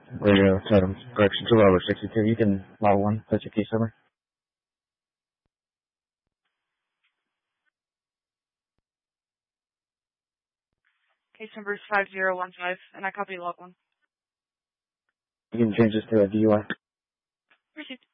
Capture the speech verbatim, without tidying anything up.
Radio, um, correction two over sixty-two. You can log one. That's your case number. Case number is five zero one five, and I copy log one. You can change this to a D U I. Received.